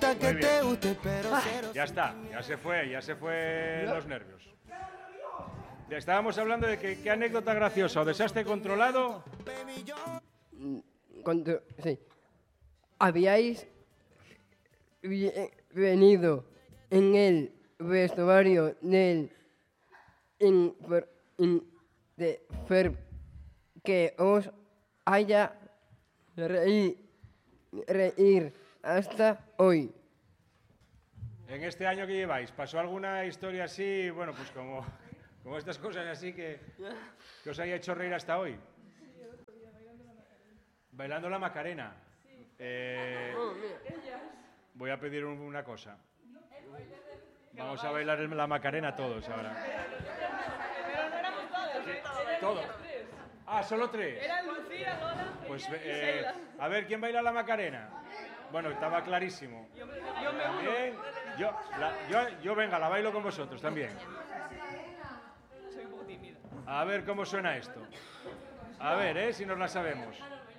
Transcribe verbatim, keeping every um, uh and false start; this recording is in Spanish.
gusta que te guste, pero cero. Ya está, ya se fue, ya se fue los nervios. Ya estábamos hablando de que qué anécdota graciosa o desastre controlado. Cuando, sí. Habíais vi- venido en el vestuario del infer- in- de Fer que os haya reír, reír hasta hoy. En este año que lleváis, ¿pasó alguna historia así, bueno, pues como, como estas cosas así que, que os haya hecho reír hasta hoy? Bailando la Macarena. Eh, voy a pedir un- una cosa. Vamos a bailar el- la Macarena todos ahora. Todos. Ah, solo tres. Eran Lucía, Lola Pues, y eh, Sheila. a ver, ¿quién baila la Macarena? Bueno, estaba clarísimo. Yo me uno. También, yo, la- yo, yo venga, la bailo con vosotros también. Soy un poco tímida. A ver cómo suena esto. A ver, ¿eh? Si nos la sabemos.